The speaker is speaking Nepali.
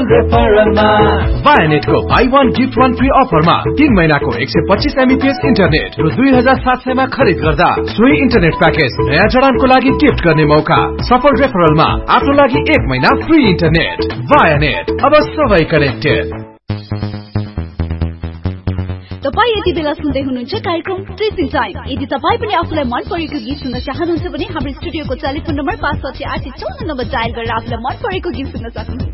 सफल रेफरलमा वायानेटको buy one gift one free अफरमा 3 महिनाको 125 MBPS इन्टरनेट रु 2700 मा खरिद गर्दा सोही इन्टरनेट प्याकेज नयाँ जडानको लागि गिफ्ट गर्ने मौका। सफल रेफरलमा आफ्नो लागि 1 महिना फ्री इन्टरनेट। वायानेट, अब सबै कनेक्टेड। तपाई यति बेला सुन्दै हुनुहुन्छ कार्यक्रम ड्रेसिङ टाइम। यदि तपाई पनि आफुलाई मन परेको गीत सुन्न चाहनुहुन्छ भने हाम्रो स्टुडियोको टेलिफोन नम्बर 56854 नम्बर डायल गरेर आफुलाई मन परेको गीत सुन्न सक्नुहुन्छ।